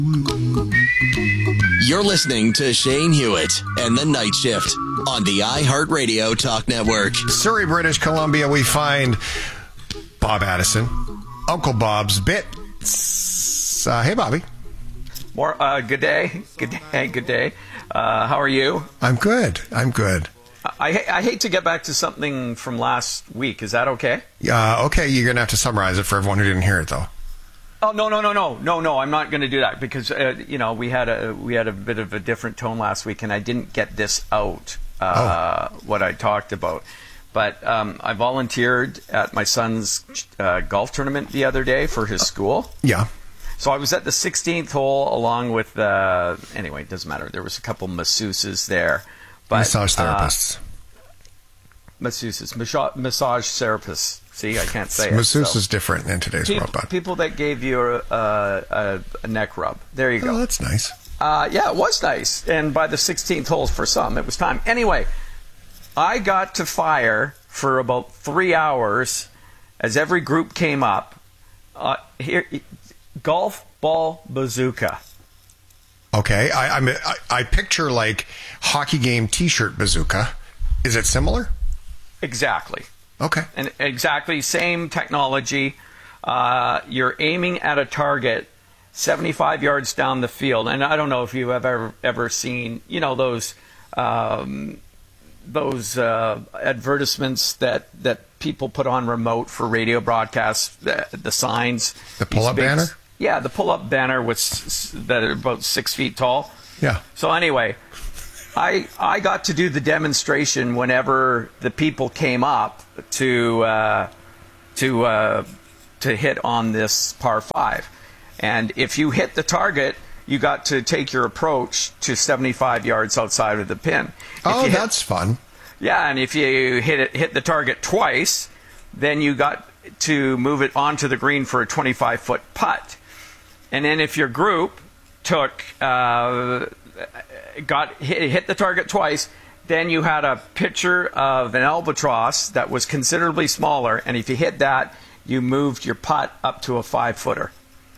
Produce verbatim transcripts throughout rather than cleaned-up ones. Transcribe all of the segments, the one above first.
You're listening to Shane Hewitt and the Night Shift on the iHeartRadio Talk Network. Surrey, British Columbia, we find Bob Addison, Uncle Bob's Bits. Uh, hey, Bobby. More. Uh, good day. Good day. Good day. Uh, how are you? I'm good. I'm good. I, I hate to get back to something from last week. Is that okay? Uh, okay, you're going to have to summarize it for everyone who didn't hear it, though. Oh no no no no no no! I'm not going to do that because uh, you know we had a we had a bit of a different tone last week, and I didn't get this out uh, oh. what I talked about. But um, I volunteered at my son's uh, golf tournament the other day for his school. Yeah. So I was at the sixteenth hole along with uh, anyway, it doesn't matter. There was a couple masseuses there, but massage therapists. Uh, masseuses, massage, massage therapists. See, I can't say Masseuse it. So. is different in today's Pe- world, bud. People that gave you a, a, a neck rub. There you go. Oh, that's nice. Uh, yeah, it was nice. And by the sixteenth hole, for some, it was time. Anyway, I got to fire for about three hours as every group came up. Uh, here, golf ball bazooka. Okay, I, I'm, I, I picture like hockey game T-shirt bazooka. Is it similar? Exactly. Okay. And exactly same technology. Uh, you're aiming at a target seventy-five yards down the field, and I don't know if you have ever ever seen, you know, those um, those uh, advertisements that that people put on remote for radio broadcasts. The, the signs. The pull-up big, banner. Yeah, the pull-up banner was that are about six feet tall. Yeah. So anyway. I I got to do the demonstration whenever the people came up to uh, to uh, to hit on this par five, and if you hit the target, you got to take your approach to seventy-five yards outside of the pin. If oh, hit, that's fun. Yeah, and if you hit it hit the target twice, then you got to move it onto the green for a twenty-five foot putt, and then if your group took uh, got hit, hit the target twice, then you had a picture of an albatross that was considerably smaller, and if you hit that, you moved your putt up to a five footer.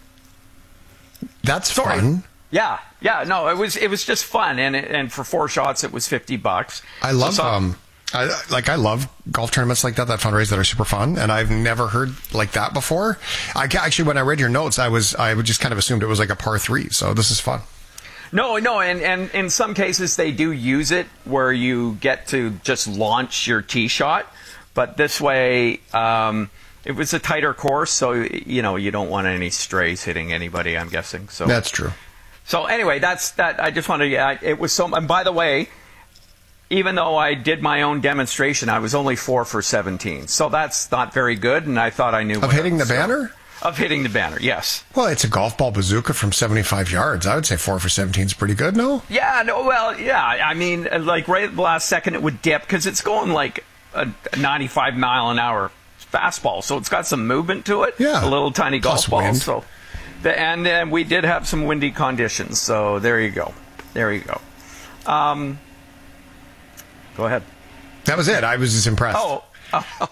That's Sorry. fun. Yeah, yeah, no, it was it was just fun, and it, and for four shots, it was fifty bucks. I love so, um, I like I love golf tournaments like that that fundraise that are super fun, and I've never heard like that before. I actually, when I read your notes, I was I would just kind of assumed it was like a par three. So this is fun. No, no, and, and in some cases they do use it where you get to just launch your tee shot, but this way um, it was a tighter course, so you know you don't want any strays hitting anybody. I'm guessing. So that's true. So anyway, that's that. I just wanted to. Yeah, it was so. And by the way, even though I did my own demonstration, I was only four for seventeen, so that's not very good. And I thought I knew of hitting the so, banner. Of hitting the banner, yes. Well, it's a golf ball bazooka from seventy-five yards. I would say four for seventeen is pretty good, no? Yeah, no, well, yeah. I mean, like right at the last second, it would dip because it's going like a ninety-five mile an hour fastball, so it's got some movement to it. Yeah, a little tiny golf plus ball. wind. So, the, and uh, we did have some windy conditions. So there you go, there you go. Um, go ahead. That was it. I was just impressed. Oh. oh.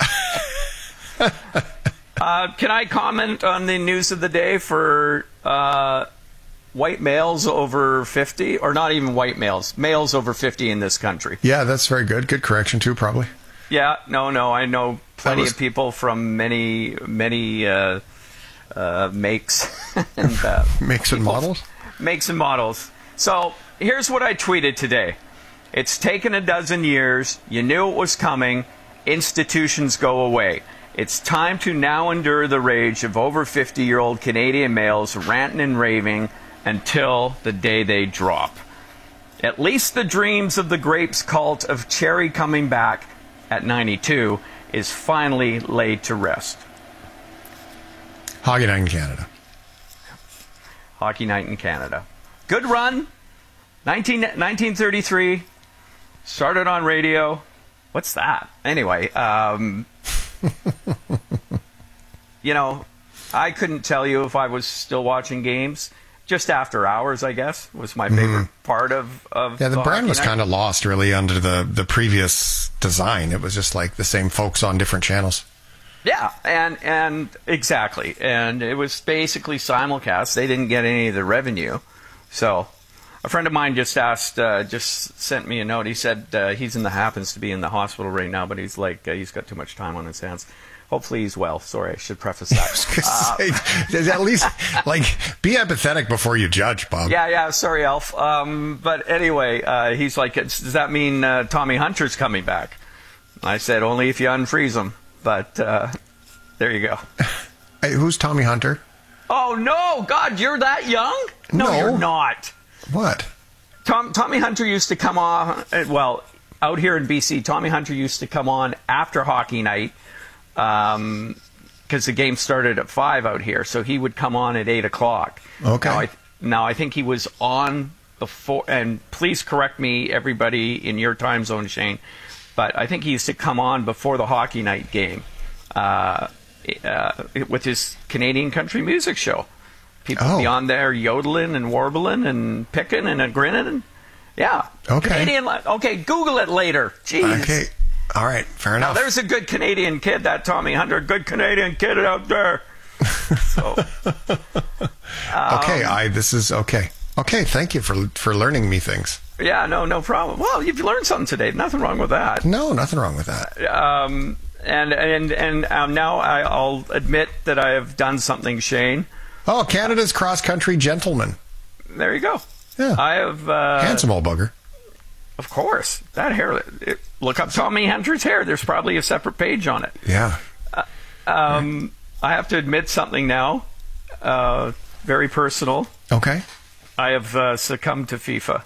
Uh, can I comment on the news of the day for uh, white males over fifty, or not even white males, males over fifty in this country? Yeah, that's very good. Good correction, too, probably. Yeah, no, no, I know plenty was... of people from many, many uh, uh, makes and uh, makes and people, models. Makes and models. So here's what I tweeted today. It's taken a dozen years. You knew it was coming. Institutions go away. It's time to now endure the rage of over fifty-year-old Canadian males ranting and raving until the day they drop. At least the dreams of the Grapes cult of Cherry coming back at ninety-two is finally laid to rest. Hockey Night in Canada. Hockey Night in Canada. Good run. nineteen, nineteen thirty-three. Started on radio. What's that? Anyway, um... you know, I couldn't tell you if I was still watching games. Just after hours, I guess, was my favorite mm. part of, of yeah, the, the brand was kind of lost, really, under the, the previous design. It was just like the same folks on different channels. Yeah, and and exactly, and it was basically simulcast. They didn't get any of the revenue, so a friend of mine just asked, uh, just sent me a note. He said uh, he's in the happens to be in the hospital right now, but he's like uh, he's got too much time on his hands. Hopefully he's well. Sorry, I should preface that. Uh, say, at least, like, be empathetic before you judge, Bob. Yeah, yeah. Sorry, Alf. Um, but anyway, uh, he's like, does that mean uh, Tommy Hunter's coming back? I said only if you unfreeze him. But uh, there you go. Hey, who's Tommy Hunter? Oh no, God, you're that young? No, No. you're not. What? Tom, Tommy Hunter used to come on. Well, out here in B C, Tommy Hunter used to come on after hockey night. Um, because the game started at five out here, so he would come on at eight o'clock. Okay. Now I, now I think he was on before, and please correct me, everybody in your time zone, Shane, but I think he used to come on before the hockey night game, uh, uh, with his Canadian country music show. People Oh. would be on there yodeling and warbling and picking and a grinning. And, yeah. Okay. Canadian. Okay. Google it later. Jeez. Okay. All right. Fair Now, enough. there's a good Canadian kid, that Tommy Hunter, good Canadian kid out there. So, okay. I. This is okay. Okay. Thank you for for learning me things. yeah, no, no problem. Well, you've learned something today. Nothing wrong with that. No, nothing wrong with that. Um, and and and um, now I, I'll admit that I have done something, Shane. Oh, Canada's cross country gentleman. There you go. Yeah. I have. Uh, Handsome old bugger. Of course, that hair. It, look up Tommy Hunter's hair. There's probably a separate page on it. Yeah. Um, I have to admit something now. Uh, very personal. Okay. I have uh, succumbed to FIFA.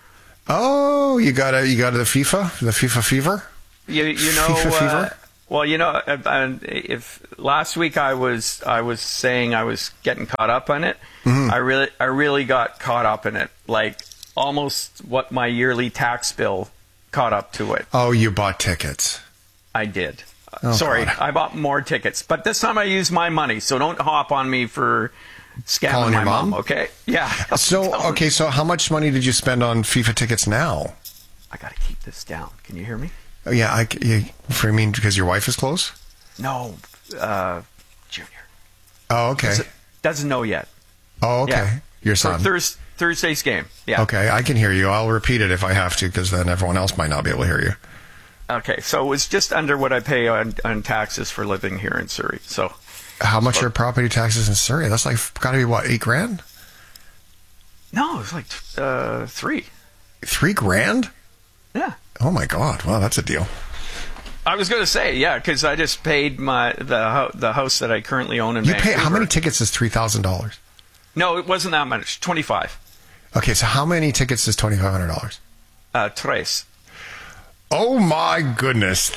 Oh, you got a you got a, the FIFA, the FIFA fever. You you know. FIFA uh, fever? Well, you know, uh, uh, if last week I was I was saying I was getting caught up on it, Mm-hmm. I really I really got caught up in it, like almost what my yearly tax bill caught up to it. Oh, you bought tickets. I did. Oh, Sorry, God. I bought more tickets, but this time I used my money, so don't hop on me for scamming Calling my your mom? Okay, yeah. So, okay, so how much money did you spend on FIFA tickets now? I got to keep this down. Can you hear me? Oh, yeah, I, you, for you mean because your wife is close? No, uh, Junior Oh, okay. doesn't, doesn't know yet. Oh, okay. Yeah. Your For son. Thurs Thursday's game. Yeah. Okay, I can hear you. I'll repeat it if I have to, because then everyone else might not be able to hear you. Okay, so it was just under what I pay on, on taxes for living here in Surrey. So How much are property taxes in Surrey? That's like got to be what, eight grand? no, it was like uh, three. Three grand? Yeah. Oh my God! Wow, that's a deal. I was going to say, yeah, because I just paid my the ho- the house that I currently own in You pay Vancouver. how many tickets is three thousand dollars? No, it wasn't that much. Twenty-five. Okay, so how many tickets is twenty five hundred dollars? Uh, tres. Oh my goodness!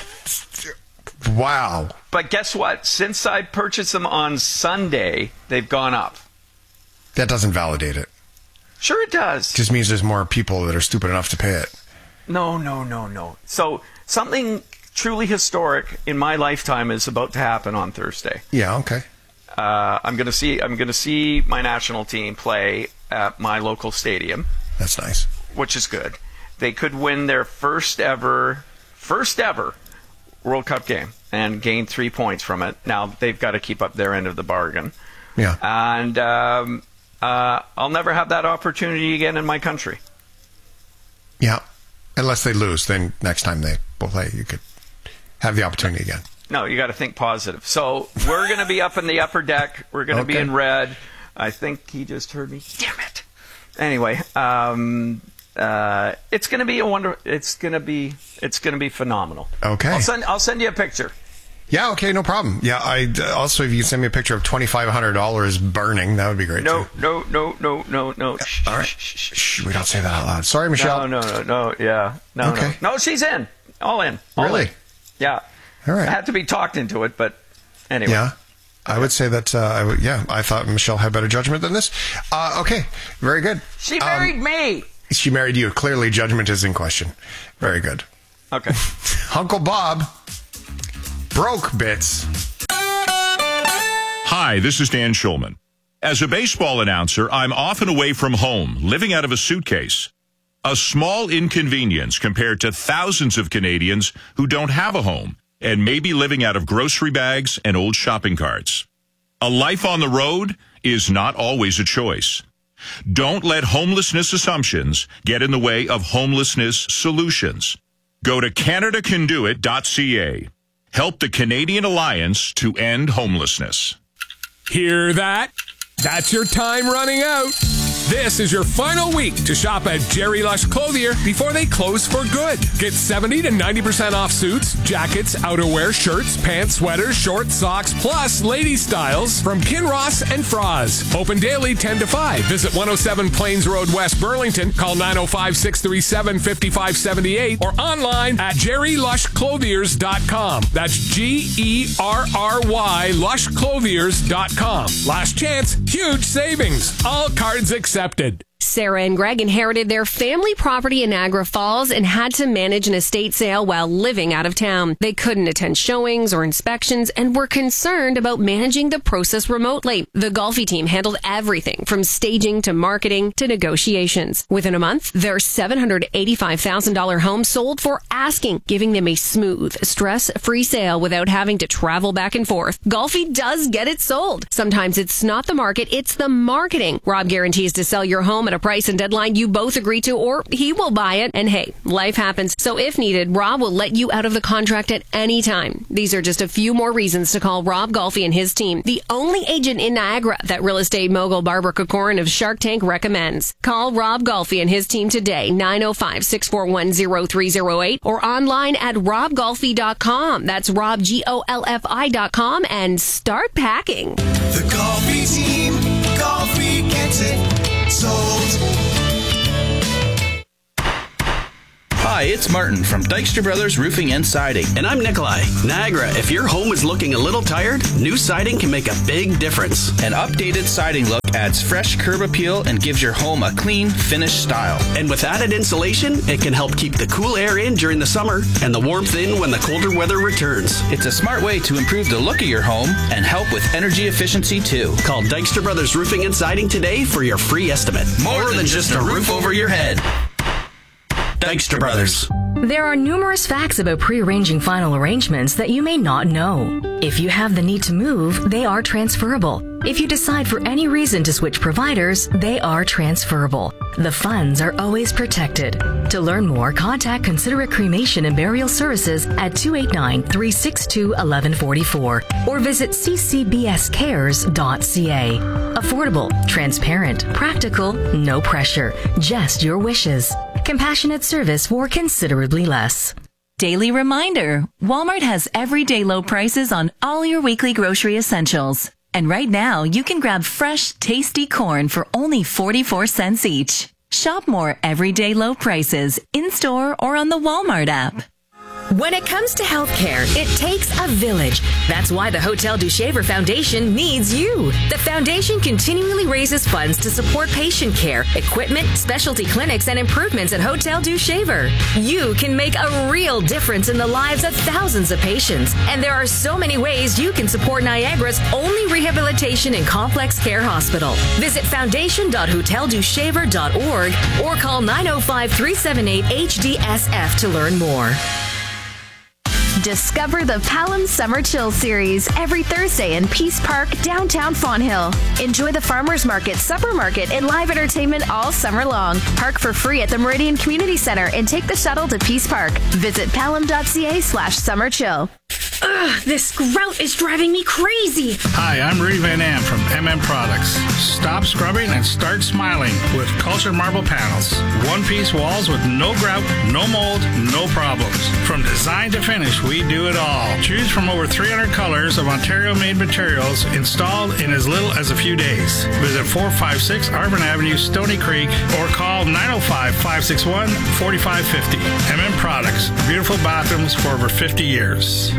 Wow. But guess what? Since I purchased them on Sunday, they've gone up. That doesn't validate it. Sure, it does. Just means there's more people that are stupid enough to pay it. No, no, no, no. So something truly historic in my lifetime is about to happen on Thursday. Yeah. Okay. Uh, I'm gonna see. I'm gonna see my national team play at my local stadium, That's nice. which is good. They could win their first ever, first ever World Cup game and gain three points from it. Now they've got to keep up their end of the bargain, Yeah. and um, uh, I'll never have that opportunity again in my country. Yeah. Unless they lose, then next time they will play, you could have the opportunity again. No, you got to think positive. So we're going to be up in the upper deck. We're going to be Okay. in red. I think he just heard me. Damn it. Anyway, um, uh, it's going to be a wonder. It's going to be. It's going to be phenomenal. Okay. I'll send. I'll send you a picture. Yeah. Okay. No problem. Yeah. I also, if you can send me a picture of twenty five hundred dollars burning, that would be great. No, too. no, no, no, no, no. Shh, All right. shh, shh, shh. Shh, we don't say that out loud. Sorry, Michelle. No, no, no, no. Yeah. No, Okay. no. No, she's in. All in. All Really? in. Yeah. All right. I had to be talked into it, but anyway. Yeah. I would say that, uh, I would, yeah, I thought Michelle had better judgment than this. Uh, okay. Very good. She Um, married me. She married you. Clearly, judgment is in question. Very good. Okay. Uncle Bob, broke bits. Hi, this is Dan Schulman. As a baseball announcer, I'm often away from home, living out of a suitcase. A small inconvenience compared to thousands of Canadians who don't have a home. and maybe living out of grocery bags and old shopping carts. A life on the road is not always a choice. Don't let homelessness assumptions get in the way of homelessness solutions. Go to Canada Can Do It dot C A. Help the Canadian Alliance to End Homelessness. Hear that? That's your time running out. This is your final week to shop at Jerry Lush Clothier before they close for good. Get seventy to ninety percent off suits, jackets, outerwear, shirts, pants, sweaters, shorts, socks, plus ladies' styles from Kinross and Froz. Open daily ten to five. Visit one oh seven Plains Road, West Burlington. Call nine oh five, six three seven, five five seven eight or online at jerry lush clothiers dot com. That's G E R R Y lush clothiers dot com. Last chance, huge savings. All cards accepted. Sarah and Greg inherited their family property in Niagara Falls and had to manage an estate sale while living out of town. They couldn't attend showings or inspections and were concerned about managing the process remotely. The Golfi team handled everything from staging to marketing to negotiations. Within a month, their seven hundred eighty-five thousand dollars home sold for asking, giving them a smooth, stress-free sale without having to travel back and forth. Golfi does get it sold. Sometimes it's not the market, it's the marketing. Rob guarantees to sell your home at a price and deadline you both agree to, or he will buy it. And hey, life happens. So if needed, Rob will let you out of the contract at any time. These are just a few more reasons to call Rob Golfi and his team, the only agent in Niagara that real estate mogul Barbara Kokorin of Shark Tank recommends. Call Rob Golfi and his team today, nine oh five, six four one, oh three oh eight, or online at rob golfi dot com. That's Rob, G O L F I dot com, and start packing. The Golfi team, Golfi gets it sold. Hi, it's Martin from Dykstra Brothers Roofing and Siding. And I'm Nikolai. Niagara, if your home is looking a little tired, new siding can make a big difference. An updated siding look adds fresh curb appeal and gives your home a clean, finished style. And with added insulation, it can help keep the cool air in during the summer and the warmth in when the colder weather returns. It's a smart way to improve the look of your home and help with energy efficiency too. Call Dykstra Brothers Roofing and Siding today for your free estimate. More, More than, than just a roof over your head. Dykstra Brothers. There are numerous facts about pre-arranging final arrangements that you may not know. If you have the need to move, they are transferable. If you decide for any reason to switch providers, they are transferable. The funds are always protected. To learn more, contact Considerate Cremation and Burial Services at two eight nine, three six two, one one four four or visit c c b s cares dot c a. Affordable, transparent, practical, no pressure, just your wishes. Compassionate service for considerably less. Daily reminder, Walmart has everyday low prices on all your weekly grocery essentials. And right now, you can grab fresh, tasty corn for only forty-four cents each. Shop more everyday low prices in-store or on the Walmart app. When it comes to healthcare, it takes a village. That's why the Hotel du Shaver Foundation needs you. The foundation continually raises funds to support patient care, equipment, specialty clinics, and improvements at Hotel du Shaver. You can make a real difference in the lives of thousands of patients. And there are so many ways you can support Niagara's only rehabilitation and complex care hospital. Visit foundation dot hotel du shaver dot org or call nine oh five, three seven eight, H D S F to learn more. Discover the Palam Summer Chill Series every Thursday in Peace Park, downtown Fonthill. Enjoy the Farmers Market, Supper Market, and live entertainment all summer long. Park for free at the Meridian Community Center and take the shuttle to Peace Park. Visit palam dot c a slash summer chill. Ugh, this grout is driving me crazy. Hi, I'm Rudy Van Am from M M Products. Stop scrubbing and start smiling with Culture Marble Panels. One-piece walls with no grout, no mold, no problems. From design to finish, we do it all. Choose from over three hundred colors of Ontario-made materials installed in as little as a few days. Visit four five six Arvin Avenue, Stony Creek, or call nine oh five, five six one, four five five oh. M M Products. Beautiful bathrooms for over fifty years.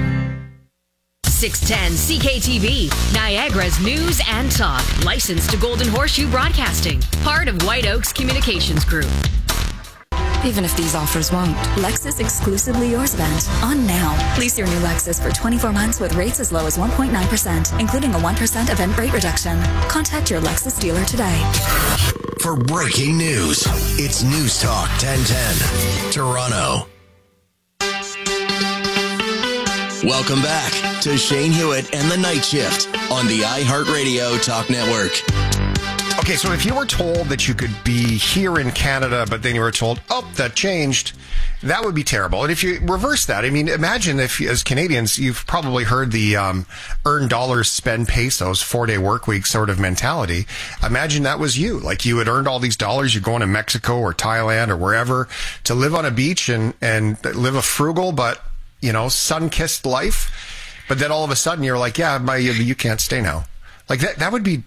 six ten C K T V, Niagara's news and talk. Licensed to Golden Horseshoe Broadcasting. Part of White Oaks Communications Group. Even if these offers won't. Lexus Exclusively Yours event on now. Lease your new Lexus for twenty-four months with rates as low as one point nine percent, including a one percent event rate reduction. Contact your Lexus dealer today. For breaking news, it's News Talk ten ten, Toronto. Welcome back to Shane Hewitt and the Night Shift on the iHeartRadio Talk Network. Okay, so if you were told that you could be here in Canada, but then you were told, oh, that changed, that would be terrible. And if you reverse that, I mean, imagine if, as Canadians, you've probably heard the um, earn dollars, spend pesos, four-day work week sort of mentality. Imagine that was you. Like, you had earned all these dollars, you're going to Mexico or Thailand or wherever to live on a beach and, and live a frugal but, you know, sun-kissed life. But then all of a sudden you're like, yeah, my, you can't stay now. Like, that, that would be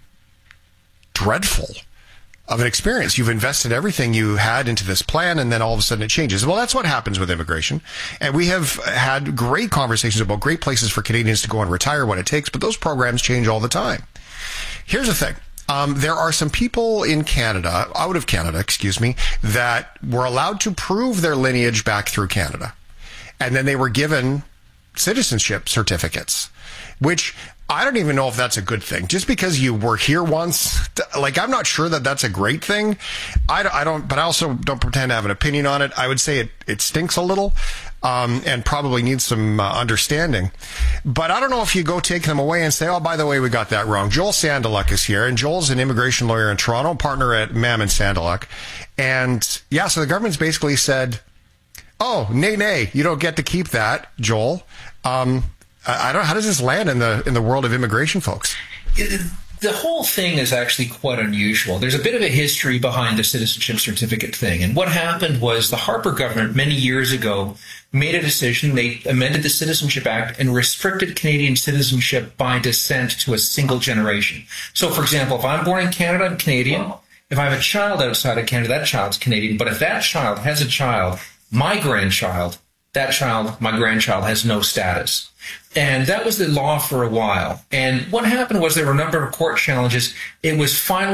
dreadful of an experience. You've invested everything you had into this plan, and then all of a sudden it changes. Well, that's what happens with immigration. And we have had great conversations about great places for Canadians to go and retire, what it takes, but those programs change all the time. Here's the thing. Um, there are some people in Canada, out of Canada, excuse me, that were allowed to prove their lineage back through Canada. And then they were given citizenship certificates, which I don't even know if that's a good thing. Just because you were here once, like, I'm not sure that that's a great thing. I don't, I don't but I also don't pretend to have an opinion on it. I would say it, it stinks a little, um, and probably needs some uh, understanding. But I don't know if you go take them away and say, oh, by the way, we got that wrong. Joel Sandeluk is here, and Joel's an immigration lawyer in Toronto, partner at Mam and Sandeluk. And yeah, so the government's basically said, oh, nay, nay, you don't get to keep that, Joel. Um, I don't know, how does this land in the in the world of immigration, folks? It, the whole thing is actually quite unusual. There's a bit of a history behind the citizenship certificate thing. And what happened was the Harper government many years ago made a decision. They amended the Citizenship Act and restricted Canadian citizenship by descent to a single generation. So, for example, if I'm born in Canada, I'm Canadian. If I have a child outside of Canada, that child's Canadian. But if that child has a child, my grandchild, that child, my grandchild, has no status. And that was the law for a while. And what happened was there were a number of court challenges. It was finally